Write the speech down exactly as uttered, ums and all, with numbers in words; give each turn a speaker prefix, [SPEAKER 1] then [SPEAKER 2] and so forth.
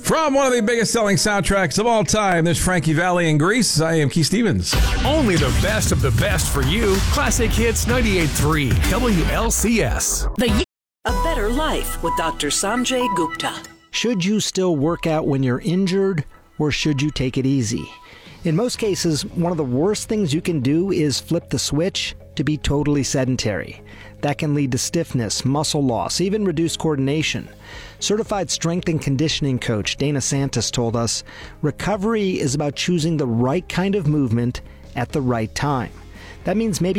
[SPEAKER 1] From one of the biggest selling soundtracks of all time, there's Frankie Valli in Grease. I am Keith Stevens.
[SPEAKER 2] Only the best of the best for you. Classic Hits ninety-eight point three W L C S.
[SPEAKER 3] The A Better Life with Doctor Sanjay Gupta.
[SPEAKER 4] Should you still work out when you're injured, or should you take it easy? In most cases, one of the worst things you can do is flip the switch to be totally sedentary. That can lead to stiffness, muscle loss, even reduced coordination. Certified strength and conditioning coach Dana Santos told us, recovery is about choosing the right kind of movement at the right time. That means maybe